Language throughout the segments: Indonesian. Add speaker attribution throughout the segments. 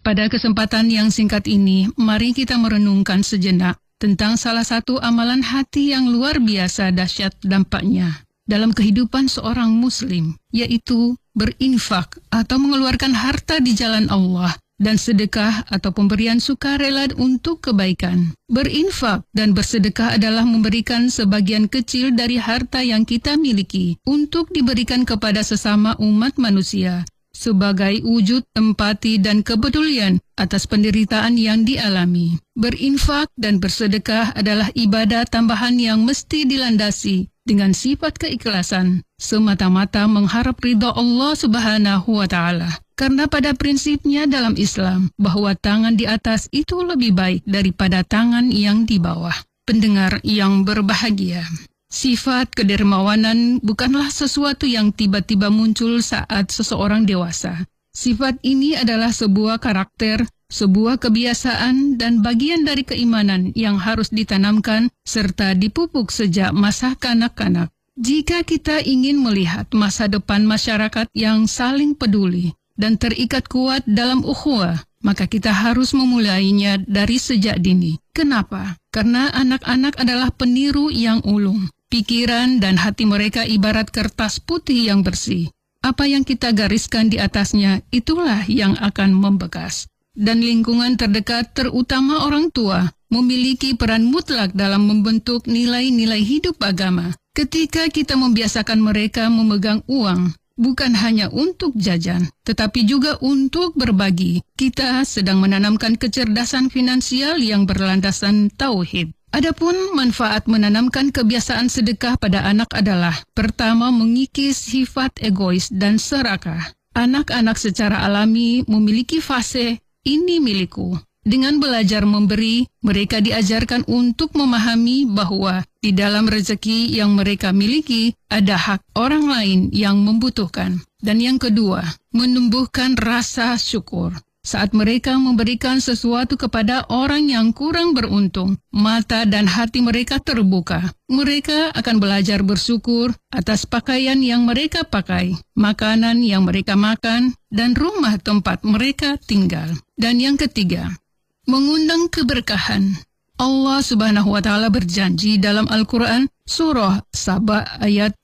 Speaker 1: Pada kesempatan yang singkat ini, mari kita merenungkan sejenak tentang salah satu amalan hati yang luar biasa dahsyat dampaknya dalam kehidupan seorang muslim, yaitu berinfak atau mengeluarkan harta di jalan Allah dan sedekah atau pemberian sukarela untuk kebaikan. Berinfak dan bersedekah adalah memberikan sebagian kecil dari harta yang kita miliki untuk diberikan kepada sesama umat manusia, sebagai wujud empati dan kepedulian atas penderitaan yang dialami. Berinfak dan bersedekah adalah ibadah tambahan yang mesti dilandasi dengan sifat keikhlasan, semata-mata mengharap ridha Allah Subhanahu wa Ta'ala. Karena pada prinsipnya dalam Islam, bahwa tangan di atas itu lebih baik daripada tangan yang di bawah. Pendengar yang berbahagia, sifat kedermawanan bukanlah sesuatu yang tiba-tiba muncul saat seseorang dewasa. Sifat ini adalah sebuah karakter, sebuah kebiasaan, dan bagian dari keimanan yang harus ditanamkan serta dipupuk sejak masa kanak-kanak. Jika kita ingin melihat masa depan masyarakat yang saling peduli dan terikat kuat dalam ukhuwah, maka kita harus memulainya dari sejak dini. Kenapa? Karena anak-anak adalah peniru yang ulung. Pikiran dan hati mereka ibarat kertas putih yang bersih. Apa yang kita gariskan di atasnya, itulah yang akan membekas. Dan lingkungan terdekat, terutama orang tua, memiliki peran mutlak dalam membentuk nilai-nilai hidup agama. Ketika kita membiasakan mereka memegang uang, bukan hanya untuk jajan, tetapi juga untuk berbagi, kita sedang menanamkan kecerdasan finansial yang berlandasan tauhid. Adapun manfaat menanamkan kebiasaan sedekah pada anak adalah, pertama, mengikis sifat egois dan serakah. Anak-anak secara alami memiliki fase, ini milikku. Dengan belajar memberi, mereka diajarkan untuk memahami bahwa di dalam rezeki yang mereka miliki, ada hak orang lain yang membutuhkan. Dan yang kedua, menumbuhkan rasa syukur. Saat mereka memberikan sesuatu kepada orang yang kurang beruntung, mata dan hati mereka terbuka. Mereka akan belajar bersyukur atas pakaian yang mereka pakai, makanan yang mereka makan, dan rumah tempat mereka tinggal. Dan yang ketiga, mengundang keberkahan. Allah Subhanahu wa Ta'ala berjanji dalam Al-Quran, Surah Saba ayat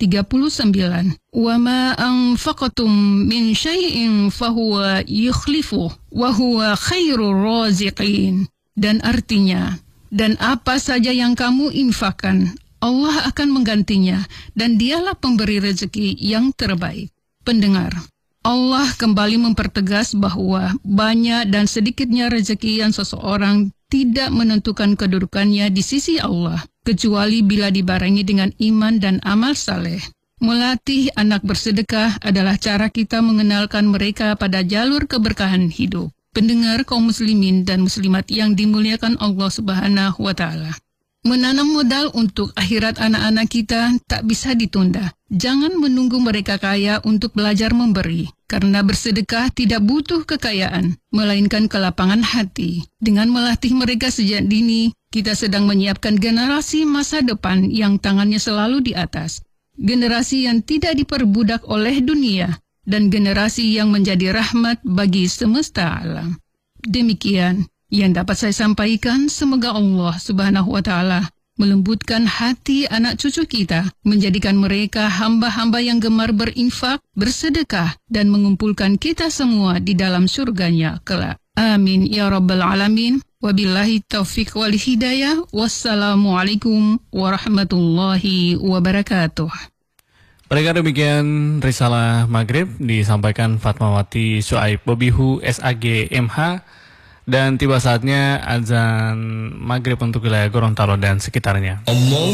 Speaker 1: 39. Wa ma anfaqtum min syai'in fahuwa yukhlifuh wa huwa khairur raziqin. Dan artinya, dan apa saja yang kamu infakkan, Allah akan menggantinya, dan dialah pemberi rezeki yang terbaik. Pendengar, Allah kembali mempertegas bahwa banyak dan sedikitnya rezeki yang seseorang tidak menentukan kedudukannya di sisi Allah, kecuali bila dibarengi dengan iman dan amal saleh. Melatih anak bersedekah adalah cara kita mengenalkan mereka pada jalur keberkahan hidup. Pendengar kaum muslimin dan muslimat yang dimuliakan Allah Subhanahu wa Ta'ala. Menanam modal untuk akhirat anak-anak kita tak bisa ditunda. Jangan menunggu mereka kaya untuk belajar memberi, karena bersedekah tidak butuh kekayaan, melainkan kelapangan hati. Dengan melatih mereka sejak dini, kita sedang menyiapkan generasi masa depan yang tangannya selalu di atas. Generasi yang tidak diperbudak oleh dunia, dan generasi yang menjadi rahmat bagi semesta alam. Demikian yang dapat saya sampaikan. Semoga Allah Subhanahu wa Ta'ala melembutkan hati anak cucu kita, menjadikan mereka hamba-hamba yang gemar berinfak, bersedekah, dan mengumpulkan kita semua di dalam surganya kelak. Amin ya rabbal alamin. Wabillahi taufiq wal hidayah. Wassalamualaikum warahmatullahi wabarakatuh.
Speaker 2: Mereka demikian Risalah Maghrib disampaikan Fatmawati Syuaib Bobihu SAG MH. Dan tiba saatnya azan maghrib untuk wilayah Gorontalo dan sekitarnya.